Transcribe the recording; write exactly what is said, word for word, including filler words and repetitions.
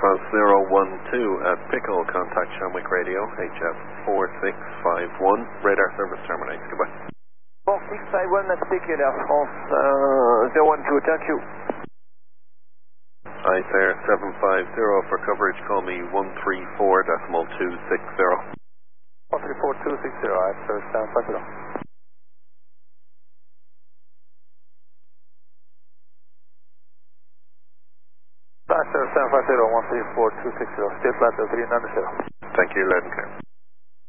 Cross zero one two at Pickle, contact Shamwick Radio, H F four six five one, radar service terminates, goodbye. four six five one at Pickle, Air France, uh, zero one two, thank you. Ice-Air seven five zero for coverage, call me one three four decimal two six zero. one three four two six zero, Ice-Air seven five zero. Ice-Air seven five zero, one three four two six zero, still flight level three nine zero. Thank you, loud and clear.